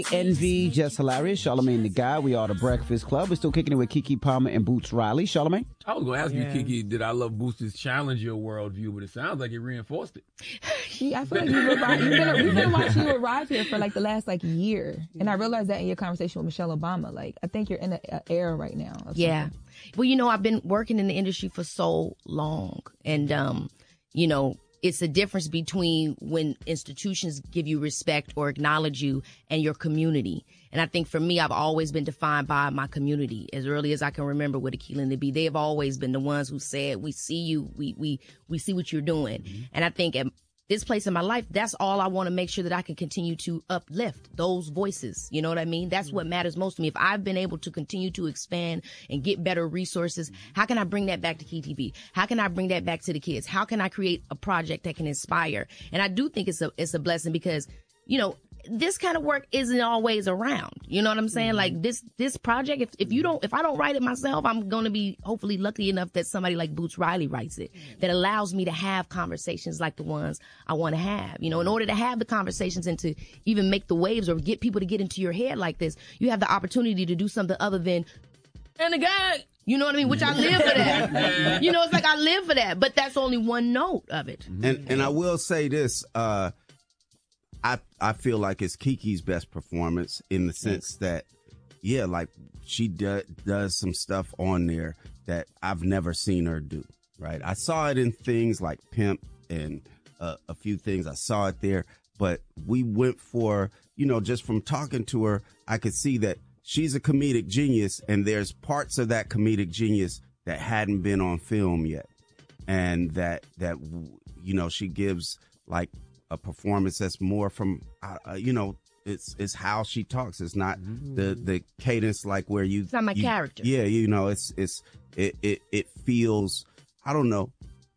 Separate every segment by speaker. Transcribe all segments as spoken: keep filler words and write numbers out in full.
Speaker 1: Envy, Just Hilarious, Charlamagne the Guy. We are the Breakfast Club. We're still kicking it with Keke Palmer and Boots Riley. Charlamagne?
Speaker 2: I was going to ask
Speaker 3: Yeah.
Speaker 2: you, Keke, did I Love Boots' challenge your worldview? But it sounds like it reinforced it.
Speaker 3: Yeah, I feel like you've been, you've been, we've been watching you arrive here for like the last like year, and I realized that in your conversation with Michelle Obama. Like, I think you're in an era right now. of
Speaker 4: Yeah.
Speaker 3: something.
Speaker 4: Well, you know, I've been working in the industry for so long, and um, you know, it's a difference between when institutions give you respect or acknowledge you and your community. And I think for me, I've always been defined by my community. As early as I can remember with Akilah and the Bee, they have always been the ones who said, we see you, we we we see what you're doing. Mm-hmm. And I think at this place in my life, that's all I want to make sure that I can continue to uplift those voices. You know what I mean? That's mm-hmm. what matters most to me. If I've been able to continue to expand and get better resources, mm-hmm. how can I bring that back to K T V? How can I bring that back to the kids? How can I create a project that can inspire? And I do think it's a it's a blessing because, you know, this kind of work isn't always around. You know what I'm saying? Mm-hmm. Like this, this project, if, if you don't, if I don't write it myself, I'm going to be hopefully lucky enough that somebody like Boots Riley writes it, that allows me to have conversations like the ones I want to have. You know, in order to have the conversations and to even make the waves or get people to get into your head like this, you have the opportunity to do something other than, and the guy, you know what I mean? Which I live for that. You know, it's like I live for that, but that's only one note of it.
Speaker 5: And, and I will say this, uh, I I feel like it's Keke's best performance in the sense that, yeah, like she do, does some stuff on there that I've never seen her do, right? I saw it in things like Pimp and uh, a few things. I saw it there, but we went for, you know, just from talking to her, I could see that she's a comedic genius and there's parts of that comedic genius that hadn't been on film yet. And that, that you know, she gives like a performance that's more from, uh, you know, it's it's how she talks. It's not mm-hmm. the the cadence like where you.
Speaker 4: It's not my
Speaker 5: you,
Speaker 4: character.
Speaker 5: Yeah, you know, it's it's it it, it feels. I don't know.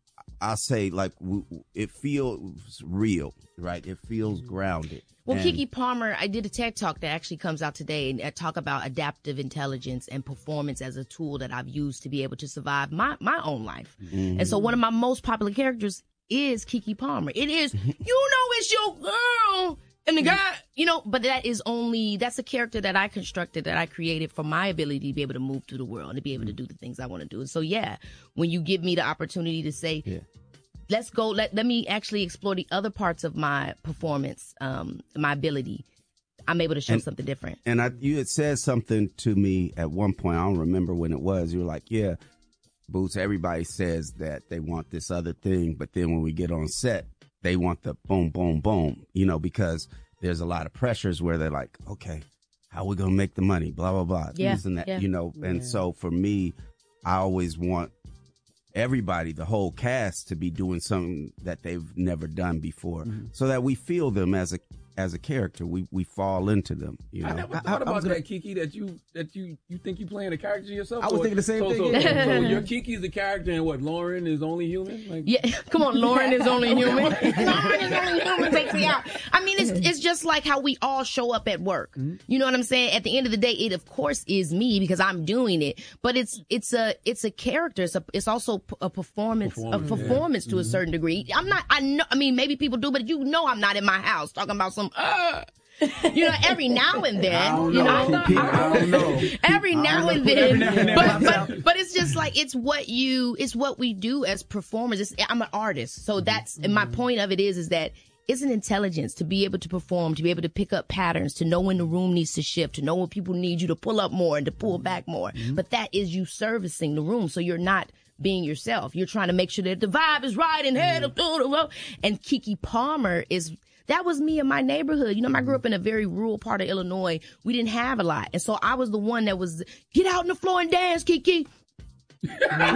Speaker 5: I say like it feels real, right? It feels grounded.
Speaker 4: Well,
Speaker 5: and,
Speaker 4: Keke Palmer, I did a TED Talk that actually comes out today, and I talk about adaptive intelligence and performance as a tool that I've used to be able to survive my my own life. Mm-hmm. And so one of my most popular characters is Keke Palmer. It is, you know, it's your girl and the guy, you know, but that is only, that's a character that I constructed, that I created for my ability to be able to move through the world and to be able to do the things I want to do. And so, yeah, when you give me the opportunity to say, yeah. let's go, let, let me actually explore the other parts of my performance, um, my ability, I'm able to show
Speaker 5: and,
Speaker 4: something different.
Speaker 5: And I, you had said something to me at one point, I don't remember when it was, you were like, yeah, Boots, everybody says that they want this other thing, but then when we get on set, they want the boom, boom, boom, you know, because there's a lot of pressures where they're like, okay, how are we going to make the money? Blah, blah, blah.
Speaker 4: Yeah,
Speaker 5: this and that,
Speaker 4: yeah.
Speaker 5: you know.
Speaker 4: Yeah.
Speaker 5: And so for me, I always want everybody, the whole cast, to be doing something that they've never done before mm-hmm. so that we feel them as a as a character. We we fall into them. You know?
Speaker 2: I never thought I, I about gonna... that, Keke, that you that you, you think you playing a character yourself.
Speaker 1: I was
Speaker 2: or,
Speaker 1: thinking the same
Speaker 2: so,
Speaker 1: thing.
Speaker 2: So,
Speaker 1: Yeah.
Speaker 2: so, so your Keke's the character and what, Lauren is only human? Like...
Speaker 4: Yeah, come on, Lauren is only human. Lauren is only human, takes me out. I mean, it's it's just like how we all show up at work. Mm-hmm. You know what I'm saying? At the end of the day, it of course is me because I'm doing it, but it's it's a it's a character. It's a, it's also a performance, performance a performance yeah. to mm-hmm. a certain degree. I'm not. I know. I mean, maybe people do, but you know, I'm not in my house talking about some. Uh, You know, every now and then,
Speaker 1: I don't
Speaker 4: you
Speaker 1: know.
Speaker 4: know,
Speaker 1: I don't know.
Speaker 4: every now and then,
Speaker 1: every now and then
Speaker 4: but, but, but it's just like, it's what you, it's what we do as performers. It's, I'm an artist. So that's, and my point of it is, is that it's an intelligence to be able to perform, to be able to pick up patterns, to know when the room needs to shift, to know when people need you to pull up more and to pull back more. Mm-hmm. But that is you servicing the room. So you're not being yourself. You're trying to make sure that the vibe is right and head up through the road. And Keke Palmer is, that was me in my neighborhood. You know, I grew up in a very rural part of Illinois. We didn't have a lot. And so I was the one that was, get out on the floor and dance, Keke. You know what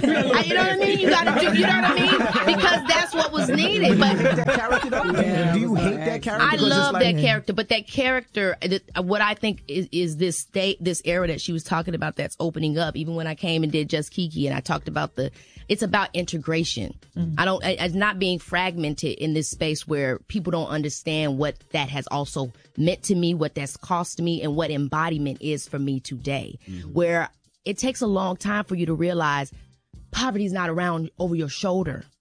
Speaker 4: I mean? You gotta do, you know what I mean? Because that's what was needed. But
Speaker 1: yeah, do you hate that character?
Speaker 4: I love like, that character, but that character, what I think is, is this state, this era that she was talking about that's opening up. Even when I came and did Just Keke and I talked about the, it's about integration. Mm-hmm. I don't, it's not being fragmented in this space where people don't understand what that has also meant to me, what that's cost me, and what embodiment is for me today. Mm-hmm. Where it takes a long time for you to realize poverty is not around over your shoulder.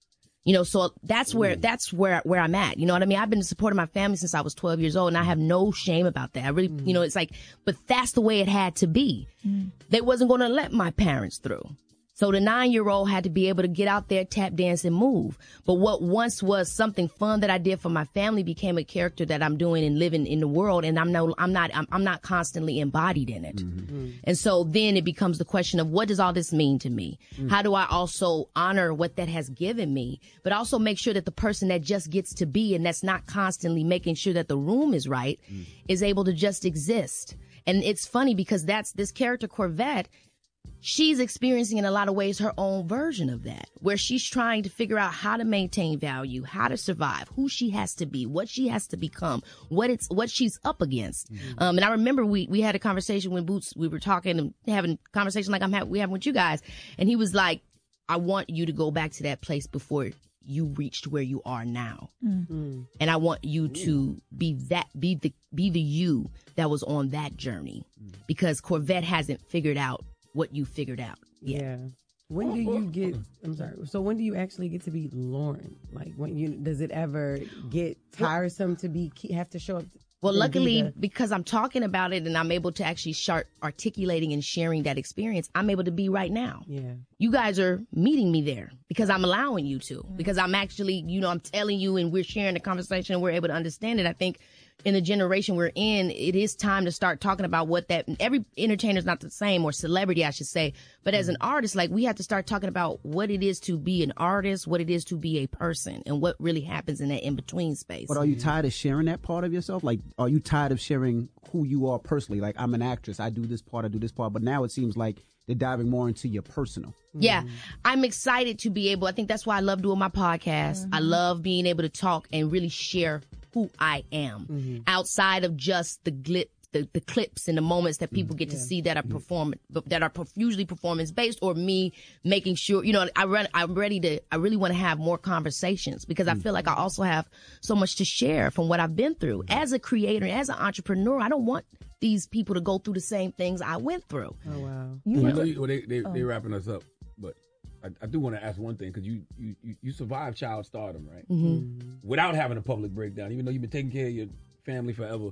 Speaker 4: You know, so that's where, that's where, where I'm at. You know what I mean? I've been supporting my family since I was twelve years old, and I have no shame about that. I really, mm. you know, it's like, but that's the way it had to be. Mm. They wasn't going to let my parents through. So the nine-year-old had to be able to get out there, tap dance, and move. But what once was something fun that I did for my family became a character that I'm doing and living in the world, and I'm no, I'm not, I'm, I'm not constantly embodied in it. Mm-hmm. And so then it becomes the question of, what does all this mean to me? Mm-hmm. How do I also honor what that has given me, but also make sure that the person that just gets to be and that's not constantly making sure that the room is right mm-hmm. is able to just exist. And it's funny because that's this character Corvette. She's experiencing in a lot of ways her own version of that, where she's trying to figure out how to maintain value, how to survive, who she has to be, what she has to become, what it's what she's up against. Mm-hmm. Um, and I remember we we had a conversation when Boots, we were talking and having a conversation like I'm having we having with you guys, and he was like, "I want you to go back to that place before you reached where you are now, mm-hmm. and I want you to be that be the be the you that was on that journey, mm-hmm. because Corvette hasn't figured out what you figured out. Yeah. yeah.
Speaker 6: When do you get, I'm sorry, so when do you actually get to be Lauren? Like, when you, does it ever get tiresome to be, have to show up?
Speaker 4: Well, luckily, be the... because I'm talking about it and I'm able to actually start articulating and sharing that experience, I'm able to be right now.
Speaker 6: Yeah.
Speaker 4: You guys are meeting me there because I'm allowing you to, because I'm actually, you know, I'm telling you and we're sharing the conversation and we're able to understand it. I think in the generation we're in, it is time to start talking about what that, every entertainer is not the same, or celebrity, I should say. But as an artist, like, we have to start talking about what it is to be an artist, what it is to be a person, and what really happens in that in-between space.
Speaker 1: But are you tired of sharing that part of yourself? Like, are you tired of sharing who you are personally? Like, I'm an actress, I do this part, I do this part, but now it seems like they're diving more into your personal.
Speaker 4: Yeah, I'm excited to be able, I think that's why I love doing my podcast. Mm-hmm. I love being able to talk and really share who I am, mm-hmm. outside of just the glip, the, the clips and the moments that people get yeah. to see that are perform that are usually performance based, or me making sure, you know, I run, I'm ready to, I really want to have more conversations, because I feel like I also have so much to share from what I've been through as a creator, as an entrepreneur. I don't want these people to go through the same things I went through.
Speaker 6: Oh wow!
Speaker 2: You know, you, well, they they oh. they wrapping us up, but I, I do want to ask one thing, because you, you you you survived child stardom, right? Mm-hmm. Without having a public breakdown, even though you've been taking care of your family forever.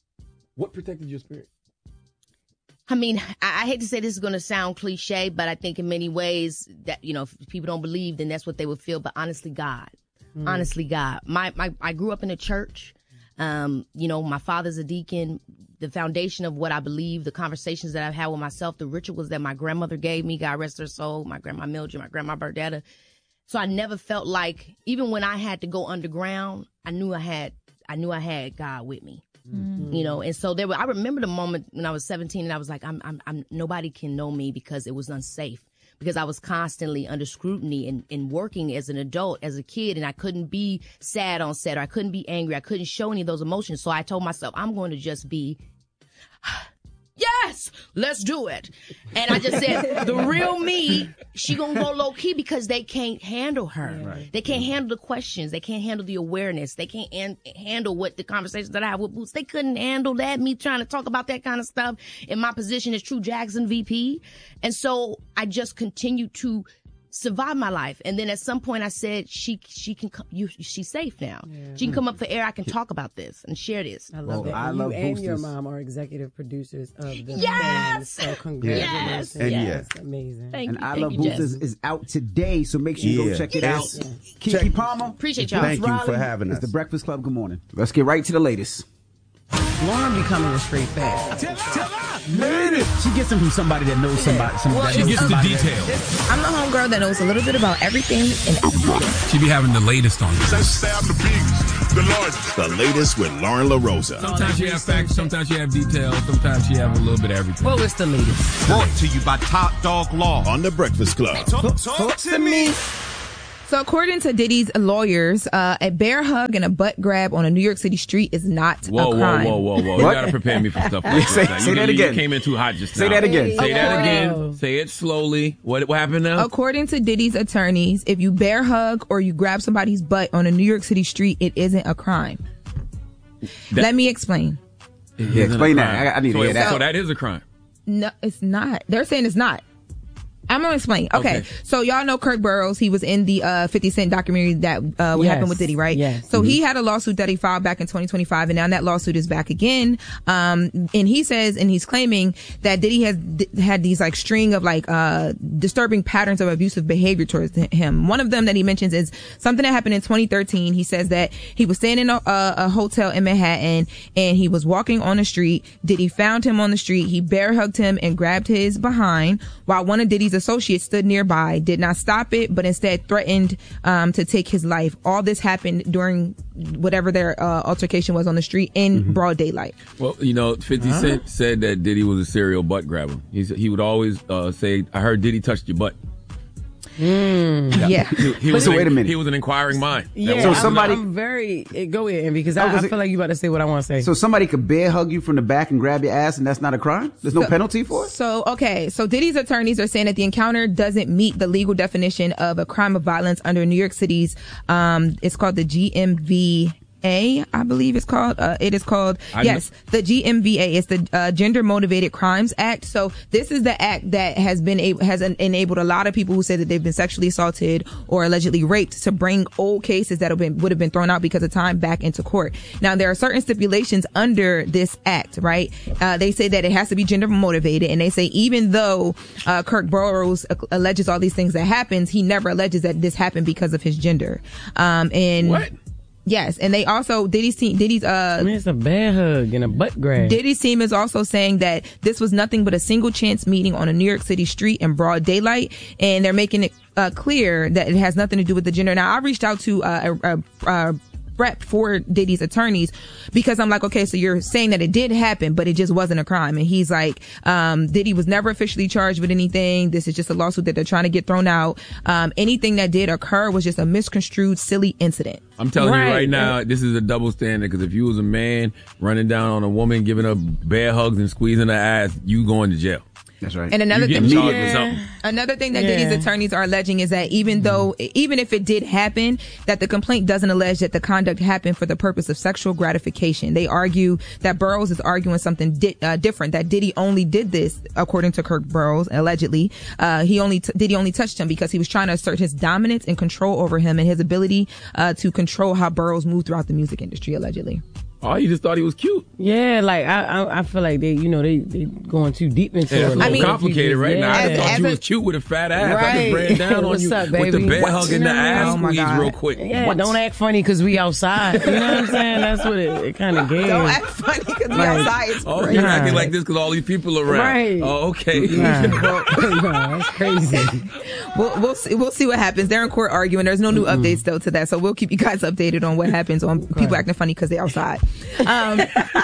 Speaker 2: What protected your spirit?
Speaker 4: I mean, I, I hate to say this is going to sound cliche, but I think in many ways that, you know, if people don't believe, then that's what they would feel. But honestly, God, mm. honestly, God, my, my I grew up in a church. Um, you know, my father's a deacon. The foundation of what I believe, the conversations that I've had with myself, the rituals that my grandmother gave me, God rest her soul, my grandma Mildred, my grandma Berdetta. So I never felt like, even when I had to go underground, I knew I had, I knew I had God with me. Mm-hmm. You know, and so there were, I remember the moment when I was seventeen and I was like, I'm, I'm, I'm, nobody can know me, because it was unsafe, because I was constantly under scrutiny and, and working as an adult, as a kid, and I couldn't be sad on set, or I couldn't be angry. I couldn't show any of those emotions. So I told myself, I'm going to just be, yes, let's do it. And I just said, the real me, she gonna go low key, because they can't handle her. Yeah, right. They can't handle the questions. They can't handle the awareness. They can't an- handle what the conversations that I have with Boots. They couldn't handle that, me trying to talk about that kind of stuff in my position as True Jackson V P. And so I just continued to survive my life. And then at some point I said, she she can come, you she's safe now. Yeah. She can come up for air. I can talk about this and share this.
Speaker 6: I love
Speaker 1: well,
Speaker 6: that.
Speaker 1: I
Speaker 6: you
Speaker 1: love
Speaker 6: and
Speaker 1: Boosters.
Speaker 6: Your mom are executive producers of the
Speaker 4: yes!
Speaker 6: band. So congratulations.
Speaker 4: Yes! And
Speaker 6: yeah.
Speaker 1: Yes.
Speaker 6: That's amazing.
Speaker 4: Thank
Speaker 1: and
Speaker 4: you,
Speaker 1: I
Speaker 4: thank
Speaker 1: Love
Speaker 4: you,
Speaker 1: Boosters
Speaker 4: Jess.
Speaker 1: is out today, so make sure you
Speaker 5: Yeah.
Speaker 1: go check it
Speaker 5: Yes.
Speaker 1: out.
Speaker 6: Yeah.
Speaker 1: Kiki
Speaker 5: Check.
Speaker 1: Palmer.
Speaker 4: Appreciate y'all.
Speaker 5: Thank you
Speaker 1: Riley,
Speaker 5: for having
Speaker 1: it's
Speaker 5: us.
Speaker 1: the Breakfast Club. Good morning. Let's get right to the latest.
Speaker 6: Lauren becoming a straight fact.
Speaker 1: She gets them from somebody that knows somebody. somebody
Speaker 7: Well,
Speaker 1: that
Speaker 7: she
Speaker 1: knows
Speaker 7: gets the
Speaker 1: somebody that-
Speaker 7: details.
Speaker 3: I'm the homegirl that knows a little bit about everything and everybody.
Speaker 7: She be having the latest on you.
Speaker 8: The latest with Lauren LaRosa.
Speaker 2: Sometimes you have facts, sometimes you have details, sometimes you have a little bit of everything.
Speaker 6: Well, it's the latest.
Speaker 8: Brought to you by Top Dog Law on The Breakfast Club.
Speaker 1: Talk, talk to me.
Speaker 3: So according to Diddy's lawyers, uh, a bear hug and a butt grab on a New York City street is not
Speaker 2: Whoa,
Speaker 3: a
Speaker 2: whoa,
Speaker 3: crime.
Speaker 2: whoa, whoa, whoa. You
Speaker 1: What?
Speaker 2: got to prepare me for stuff like this.
Speaker 1: Say-
Speaker 2: now.
Speaker 1: say
Speaker 2: you,
Speaker 1: that
Speaker 2: you,
Speaker 1: again.
Speaker 2: You came in too hot just now.
Speaker 1: Say that again.
Speaker 2: Say that
Speaker 3: According-
Speaker 2: again. Say it slowly. What, what happened now?
Speaker 3: According to Diddy's attorneys, if you bear hug or you grab somebody's butt on a New York City street, it isn't a crime.
Speaker 2: That-
Speaker 3: Let me explain.
Speaker 2: It
Speaker 1: Yeah,
Speaker 2: isn't
Speaker 1: explain
Speaker 2: a
Speaker 1: that.
Speaker 2: crime.
Speaker 1: I- I need to
Speaker 2: so
Speaker 1: hear
Speaker 2: it-
Speaker 1: that.
Speaker 2: So that is a crime.
Speaker 3: No, it's not. They're saying it's not. I'm gonna explain. Okay. okay, so y'all know Kirk Burrows. He was in the uh, fifty Cent documentary that uh, what yes. happened with Diddy, right?
Speaker 6: Yes.
Speaker 3: So
Speaker 6: mm-hmm.
Speaker 3: he had a lawsuit that he filed back in twenty twenty-five, and now that lawsuit is back again. Um, and he says, and he's claiming that Diddy has d- had these like string of like uh, disturbing patterns of abusive behavior towards him. One of them that he mentions is something that happened in twenty thirteen. He says that he was staying in a, a, a hotel in Manhattan, and he was walking on the street. Diddy found him on the street. He bear hugged him and grabbed his behind, while one of Diddy's associates stood nearby, did not stop it, but instead threatened um, to take his life. All this happened during whatever their uh, altercation was on the street in mm-hmm. broad daylight.
Speaker 2: Well, you know, fifty huh? Cent said that Diddy was a serial butt grabber. He's, he would always uh, say, I heard Diddy touched your butt.
Speaker 3: Mm. Yeah.
Speaker 2: yeah. He, he was
Speaker 1: so
Speaker 2: an,
Speaker 1: wait a minute.
Speaker 2: He was an inquiring mind.
Speaker 6: Yeah.
Speaker 1: So
Speaker 6: I'm,
Speaker 1: somebody,
Speaker 6: I'm very go ahead, because I, I, I feel like you about to say what I want to say.
Speaker 1: So somebody could bear hug you from the back and grab your ass, and that's not a crime? There's no
Speaker 3: so,
Speaker 1: penalty for it?
Speaker 3: So okay. So Diddy's attorneys are saying that the encounter doesn't meet the legal definition of a crime of violence under New York City's. Um, it's called the G M V A, I believe it's called. Uh, it is called, I yes, know. the G M V A. It's the uh, Gender Motivated Crimes Act. So this is the act that has been able, has en- enabled a lot of people who say that they've been sexually assaulted or allegedly raped to bring old cases that have been would have been thrown out because of time back into court. Now there are certain stipulations under this act, right? Uh, they say that it has to be gender motivated, and they say even though uh, Kirk Burrows alleges all these things that happens, he never alleges that this happened because of his gender. Um, and
Speaker 2: what?
Speaker 3: Yes, and they also Diddy's team. Diddy's uh,
Speaker 6: I mean, it's a bad hug and a butt grab.
Speaker 3: Diddy's team is also saying that this was nothing but a single chance meeting on a New York City street in broad daylight, and they're making it uh, clear that it has nothing to do with the gender. Now, I reached out to uh, a, a, a rep for Diddy's attorneys because I'm like, okay, so you're saying that it did happen, but it just wasn't a crime. And he's like, um, Diddy was never officially charged with anything. This is just a lawsuit that they're trying to get thrown out. Um, anything that did occur was just a misconstrued, silly incident.
Speaker 2: I'm telling
Speaker 6: right.
Speaker 2: you right now, this is a double standard, because if you was a man running down on a woman, giving her bear hugs and squeezing her ass, you going to jail.
Speaker 1: That's right.
Speaker 3: And another
Speaker 2: You're
Speaker 3: thing,
Speaker 2: charged
Speaker 3: yeah.
Speaker 2: with something.
Speaker 3: Another thing that
Speaker 6: yeah.
Speaker 3: Diddy's attorneys are alleging is that even though, even if it did happen, that the complaint doesn't allege that the conduct happened for the purpose of sexual gratification. They argue that Burrows is arguing something di- uh, different. That Diddy only did this, according to Kirk Burrows, allegedly. Uh, he only t- Diddy only touched him because he was trying to assert his dominance and control over him and his ability uh, to control how Burrows moved throughout the music industry, allegedly.
Speaker 2: Oh, you just thought he was cute.
Speaker 6: Yeah, like I, I, I feel like they, you know, they, they going too deep into
Speaker 2: yeah,
Speaker 6: it.
Speaker 2: It's a little
Speaker 3: I mean,
Speaker 2: complicated right
Speaker 6: yeah.
Speaker 2: now. I
Speaker 3: As-
Speaker 2: thought
Speaker 3: as
Speaker 2: you
Speaker 3: a-
Speaker 2: was cute with a fat ass.
Speaker 6: Right.
Speaker 2: I just ran down on
Speaker 6: What's
Speaker 2: you
Speaker 6: up,
Speaker 2: with the
Speaker 6: baby?
Speaker 2: bear
Speaker 6: What?
Speaker 2: hug and the ass
Speaker 3: Oh, my
Speaker 2: squeeze
Speaker 3: God.
Speaker 2: real quick.
Speaker 6: Yeah,
Speaker 2: What?
Speaker 6: don't act funny because we outside. You know what I'm saying? That's what it, it kind of gave.
Speaker 3: Don't act funny because we
Speaker 6: Right.
Speaker 3: outside. It's
Speaker 2: Oh,
Speaker 3: great.
Speaker 2: you're
Speaker 6: Nah.
Speaker 2: acting like this because all these people around.
Speaker 6: Right.
Speaker 2: Oh, okay.
Speaker 6: Nah. Nah, that's crazy.
Speaker 3: We'll, we'll see. We'll see what happens. They're in court arguing. There's no new mm-hmm. updates though to that, so we'll keep you guys updated on what happens on okay. people acting funny because they're outside. Um,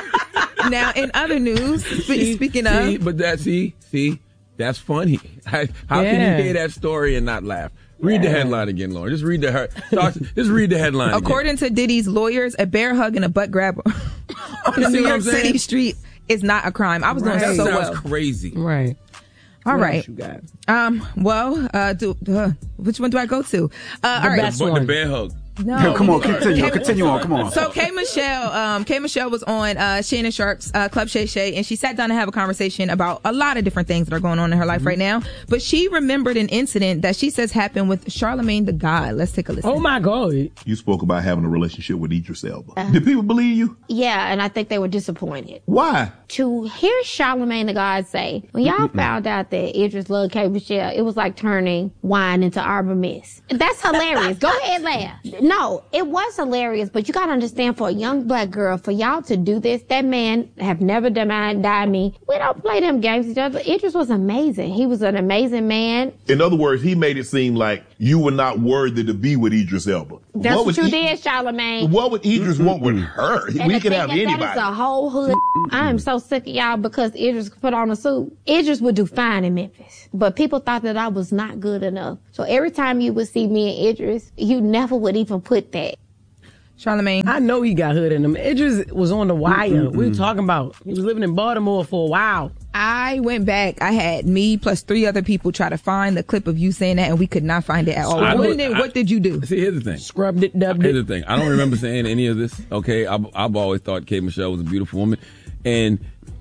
Speaker 3: now, in other news,
Speaker 2: see,
Speaker 3: speaking
Speaker 2: see,
Speaker 3: of,
Speaker 2: but that see, see, that's funny. How, how
Speaker 6: Yeah.
Speaker 2: can you hear that story and not laugh? Read yeah. the headline again, Lauren. Just read the her. Start, just read the headline.
Speaker 3: According
Speaker 2: again.
Speaker 3: to Diddy's lawyers, a bear hug and a butt grab on
Speaker 2: You
Speaker 3: a
Speaker 2: see
Speaker 3: New
Speaker 2: what
Speaker 3: York
Speaker 2: I'm saying?
Speaker 3: City street is not a crime. I was
Speaker 6: Right.
Speaker 3: doing
Speaker 2: That
Speaker 3: so
Speaker 2: sounds
Speaker 3: well.
Speaker 2: crazy.
Speaker 6: Right.
Speaker 3: All
Speaker 6: What
Speaker 3: right.
Speaker 6: else you got?
Speaker 3: Um. Well. Uh. Do. Uh, which one do I go to? Uh.
Speaker 6: The
Speaker 3: all right.
Speaker 6: best
Speaker 2: But the
Speaker 6: one.
Speaker 2: bear hug.
Speaker 3: No.
Speaker 1: Come on, continue. Continue on. Come on.
Speaker 3: So K Michelle, um, K Michelle was on uh, Shannon Sharp's uh, Club Shay Shay, and she sat down to have a conversation about a lot of different things that are going on in her life mm-hmm. right now. But she remembered an incident that she says happened with Charlamagne the God. Let's take a listen.
Speaker 6: Oh my God!
Speaker 7: You spoke about having a relationship with Idris Elba. Uh, Did people believe you?
Speaker 9: Yeah, and I think they were disappointed.
Speaker 7: Why?
Speaker 9: To hear Charlamagne the God say, when y'all Mm-mm. found out that Idris loved K Michelle, it was like turning wine into Arbor Mist. That's hilarious. Go ahead, laugh. No, it was hilarious, but you gotta understand, for a young black girl, for y'all to do this, that man have never denied me. We don't play them games with each other. Idris was amazing. He was an amazing man.
Speaker 7: In other words, he made it seem like you were not worthy to be with Idris Elba.
Speaker 9: That's what,
Speaker 7: what
Speaker 9: you
Speaker 7: I-
Speaker 9: did, Charlamagne.
Speaker 7: What would Idris want with her?
Speaker 9: And
Speaker 7: we
Speaker 9: the
Speaker 7: could
Speaker 9: thing
Speaker 7: have
Speaker 9: is,
Speaker 7: anybody.
Speaker 9: that is a whole hood. I am so sick of y'all because Idris could put on a suit. Idris would do fine in Memphis, but people thought that I was not good enough. So every time you would see me and Idris, you never would even put that.
Speaker 3: Charlamagne.
Speaker 6: I know he got hood in him. Idris was on the wire.
Speaker 3: Mm-mm-mm.
Speaker 6: We were talking about. He was living in Baltimore for a while.
Speaker 3: I went back. I had me plus three other people try to find the clip of you saying that, and we could not find it at all.
Speaker 2: I
Speaker 3: What
Speaker 2: know-
Speaker 3: did,
Speaker 2: I-
Speaker 3: what did you do?
Speaker 2: See, here's the thing.
Speaker 6: Scrubbed it, dubbed
Speaker 2: Here's
Speaker 6: it.
Speaker 2: the thing. I don't remember saying any of this. Okay, I've, I've always thought K Michelle was a beautiful woman, and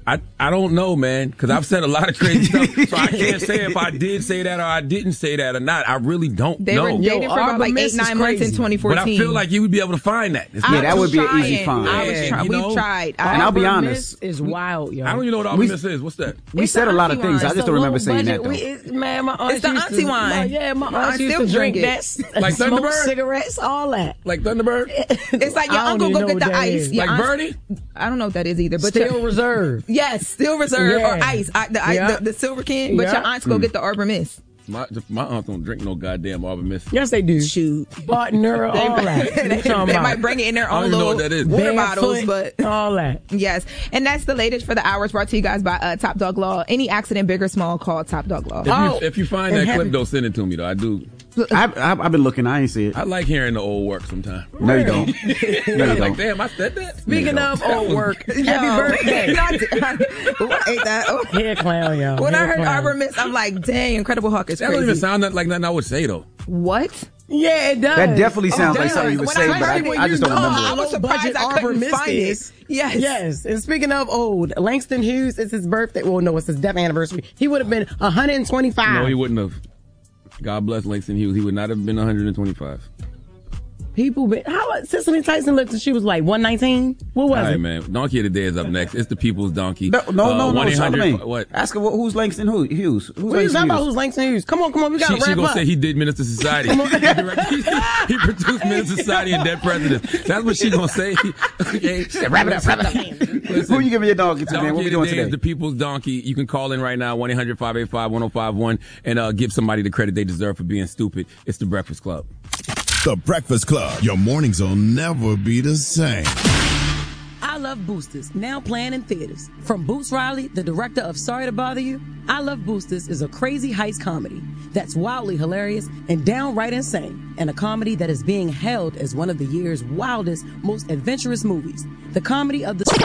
Speaker 2: I, I don't know, man, because I've said a lot of crazy stuff, so I can't say if I did say that or I didn't say that or not. I really don't
Speaker 3: they
Speaker 2: know.
Speaker 3: They were dating for about like eight, nine months in twenty fourteen.
Speaker 2: But I feel like you would be able to find that.
Speaker 1: It's yeah, that would be
Speaker 3: trying.
Speaker 1: an easy find.
Speaker 3: I was
Speaker 2: Yeah,
Speaker 3: trying.
Speaker 2: you know?
Speaker 3: We've tried.
Speaker 1: And I'll be honest.
Speaker 6: Is wild, yo.
Speaker 2: I don't even know what Arbor Mist is. What's that?
Speaker 1: We
Speaker 3: It's
Speaker 1: said a lot of
Speaker 3: auntie
Speaker 1: things.
Speaker 3: wine.
Speaker 1: I just don't remember saying that, though.
Speaker 6: We, it, man, my aunt
Speaker 3: It's the
Speaker 6: used
Speaker 3: auntie
Speaker 6: to,
Speaker 3: wine.
Speaker 6: My, yeah, my
Speaker 3: My
Speaker 6: aunt
Speaker 3: aunt
Speaker 6: used
Speaker 3: still
Speaker 6: to drink
Speaker 3: drink
Speaker 6: that.
Speaker 2: Like
Speaker 6: smoke
Speaker 2: Thunderbird?
Speaker 6: cigarettes, all that.
Speaker 2: Like Thunderbird?
Speaker 3: It's like your
Speaker 6: I don't
Speaker 3: uncle
Speaker 6: even
Speaker 3: go
Speaker 6: know
Speaker 3: get
Speaker 6: what
Speaker 3: the
Speaker 6: that
Speaker 3: ice.
Speaker 6: is.
Speaker 3: Your
Speaker 2: Like
Speaker 3: aunt-
Speaker 2: Birdie?
Speaker 3: I don't know what that is either. But
Speaker 6: Still
Speaker 3: your-
Speaker 6: reserve.
Speaker 3: Yes, still reserve
Speaker 6: Yeah.
Speaker 3: or ice. I, the, I,
Speaker 6: Yeah.
Speaker 3: the, the silver can. But
Speaker 6: Yeah.
Speaker 3: your aunts go get the Arbor Mist.
Speaker 2: My, my aunt don't drink no goddamn Arbor Mist.
Speaker 6: Yes, they do.
Speaker 3: Shoot.
Speaker 6: Bartner, all that.
Speaker 3: they,
Speaker 6: What you talking
Speaker 3: they
Speaker 6: about?
Speaker 3: might bring it in their
Speaker 2: I don't
Speaker 3: own
Speaker 2: even know
Speaker 3: little
Speaker 2: what that is.
Speaker 3: water
Speaker 6: Barefoot,
Speaker 3: bottles, but
Speaker 6: all that.
Speaker 3: yes. And that's the latest for the hours, brought to you guys by uh, Top Dog Law. Any accident, big or small, call Top Dog Law.
Speaker 2: If, you,
Speaker 6: Oh,
Speaker 2: if you find
Speaker 6: and
Speaker 2: that
Speaker 6: happy-
Speaker 2: clip, though, send it to me, though. I do.
Speaker 1: I've, I've, I've been looking. I ain't see it.
Speaker 2: I like hearing the old work sometimes.
Speaker 1: No, you don't. No, you
Speaker 2: Like,
Speaker 1: don't.
Speaker 2: damn, I said that?
Speaker 6: Speaking
Speaker 1: No,
Speaker 6: of old work, happy
Speaker 3: Yo.
Speaker 6: birthday.
Speaker 3: No, I did- I ate that. Oh.
Speaker 6: Hair clown, yo.
Speaker 3: When I
Speaker 6: Hair
Speaker 3: heard
Speaker 6: clown.
Speaker 3: Arbor Mist, I'm like, dang, Incredible Hulk is
Speaker 2: That
Speaker 3: crazy.
Speaker 2: don't even sound like nothing I would say, though.
Speaker 3: What?
Speaker 6: Yeah, it does.
Speaker 1: That definitely sounds like
Speaker 3: damn.
Speaker 1: something you would
Speaker 3: When
Speaker 1: say,
Speaker 3: I
Speaker 1: but
Speaker 3: heard it,
Speaker 1: I, I just don't
Speaker 6: you
Speaker 1: remember
Speaker 6: know
Speaker 3: I
Speaker 1: it.
Speaker 3: was surprised
Speaker 6: budget
Speaker 3: I
Speaker 6: Arbor
Speaker 3: couldn't
Speaker 6: Mist
Speaker 3: find
Speaker 6: is.
Speaker 3: it. Yes.
Speaker 6: Yes. And speaking of old, Langston Hughes, it's his birthday. Well, no, it's his death anniversary. He would have been one hundred twenty-five.
Speaker 2: No, he wouldn't have. God bless Langston Hughes. He would not have been one hundred twenty-five.
Speaker 6: People been, how Cicely Tyson looked, she was like one nineteen? What was
Speaker 2: All right,
Speaker 6: it?
Speaker 2: man. Donkey of the Day is up next. It's the People's Donkey.
Speaker 1: No, no,
Speaker 2: Uh,
Speaker 1: no, no.
Speaker 2: one eight hundred
Speaker 1: Charlamagne.
Speaker 2: What?
Speaker 1: Ask her what, who's Langston Hu- Hughes. Who's
Speaker 6: What are you
Speaker 1: Langston
Speaker 6: talking about?
Speaker 1: Hughes?
Speaker 6: Who's Langston Hughes? Come on, come on, we gotta
Speaker 2: She, she
Speaker 6: wrap
Speaker 2: gonna
Speaker 6: up.
Speaker 2: say he did Minister Society. he, direct- he produced Minister Society and Dead Presidents. That's what she gonna say. Okay.
Speaker 6: Wrap it up, wrap it up.
Speaker 2: Listen,
Speaker 1: Who you giving your donkey to, man?
Speaker 2: Donkey
Speaker 1: What we
Speaker 2: of
Speaker 1: doing
Speaker 2: the Day
Speaker 1: today?
Speaker 2: is the People's Donkey. You can call in right now, one eight hundred five eight five one oh five one, and uh, give somebody the credit they deserve for being stupid. It's The Breakfast Club.
Speaker 8: The Breakfast Club. Your mornings will never be the same.
Speaker 10: I Love Boosters, now playing in theaters. From Boots Riley, the director of Sorry to Bother You, I Love Boosters is a crazy heist comedy that's wildly hilarious and downright insane, and a comedy that is being hailed as one of the year's wildest, most adventurous movies. The comedy of the